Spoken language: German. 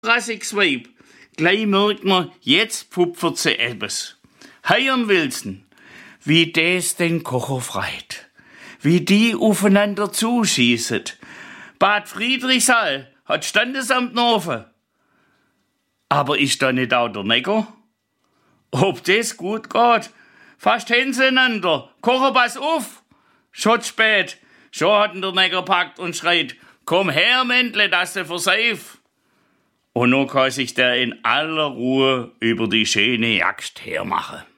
rassiges Weib. Gleich merkt man, jetzt pfupfert sie etwas. Heiern willsten, wie des den Kocher freit. Wie die aufeinander zuschießen. Bad Friedrichshall hat Standesamt offen. Aber ist da nicht auch der Necker? Ob das gut geht? Fast hintereinander. Kocher, pass auf! Schon spät. Schon hat ihn der Necker packt und schreit, komm her, Mändle, dass du verseif. Und nun kann sich der in aller Ruhe über die schöne Jagd hermachen.